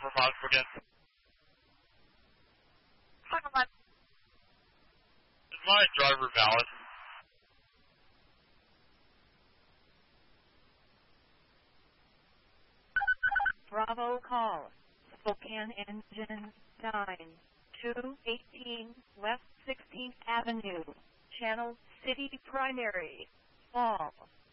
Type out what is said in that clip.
for Fox again. Is my driver valid? Bravo call. Spokane engine 9218 West 16th Avenue. Channel City Primary. Fall.